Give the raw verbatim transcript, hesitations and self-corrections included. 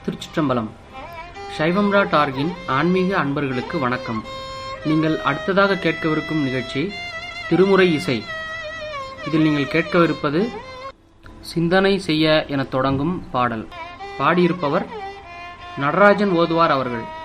திருச்சிற்றம்பலம். சைவம்ரா டார்கின் ஆன்மீக அன்பர்களுக்கு வணக்கம். நீங்கள் அடுத்ததாக கேட்கவிருக்கும் நிகழ்ச்சி திருமுறை இசை. இதில் நீங்கள் கேட்கவிருப்பது சிந்தனை செய்ய என தொடங்கும் பாடல். பாடியிருப்பவர் நடராஜன் ஓதுவார் அவர்கள்.